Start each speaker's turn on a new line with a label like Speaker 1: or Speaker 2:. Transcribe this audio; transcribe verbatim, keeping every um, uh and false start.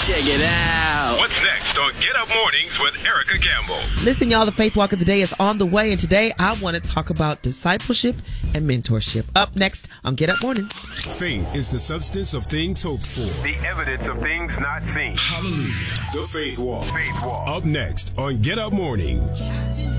Speaker 1: Check it out.
Speaker 2: What's next on Get Up Mornings with Erica Campbell?
Speaker 3: Listen, y'all, the Faith Walk of the Day is on the way, and today I want to talk about discipleship and mentorship. Up next on Get Up Mornings.
Speaker 4: Faith is the substance of things hoped for,
Speaker 2: The evidence of things not seen.
Speaker 4: hallelujah, the Faith Walk.
Speaker 2: Faith Walk.
Speaker 4: Up next on Get Up Mornings.